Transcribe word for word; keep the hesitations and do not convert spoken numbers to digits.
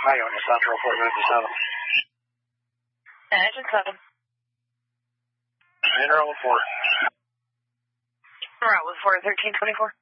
Hi, on the Central four fifty-seven. Engine seven. Interval four. Route with four thirteen twenty-four.